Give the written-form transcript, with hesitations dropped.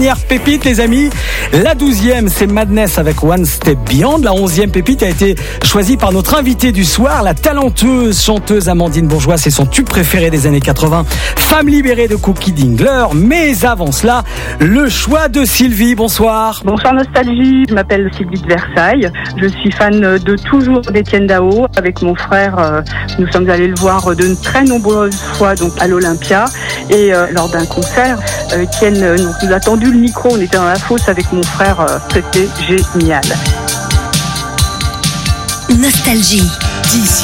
Dernière pépite, les amis. La 12e, c'est Madness avec One Step Beyond. La 11e pépite a été choisie par notre invitée du soir, la talentueuse chanteuse Amandine Bourgeois. C'est son tube préféré des années 80. Femme libérée de Cookie Dingler. Mais avant cela, le choix de Sylvie. Bonsoir. Bonsoir Nostalgie, je m'appelle Sylvie de Versailles. Je suis fan de toujours d'Étienne Dao. Avec mon frère, nous sommes allés le voir de très nombreuses fois donc à l'Olympia. Et lors d'un concert, Étienne nous a tendu le micro. On était dans la fosse avec mon frère. C'était génial. Nostalgie.